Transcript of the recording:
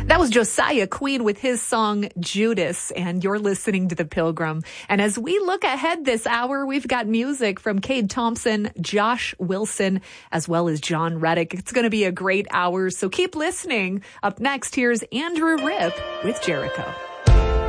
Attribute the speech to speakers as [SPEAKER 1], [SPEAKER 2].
[SPEAKER 1] That was Josiah Queen with his song Judas, and you're listening to The Pilgrim. And as we look ahead this hour, we've got music from Cade Thompson, Josh Wilson, as well as John Reddick. It's going to be a great hour, so keep listening. Up next, here's Andrew Ripp with Jericho.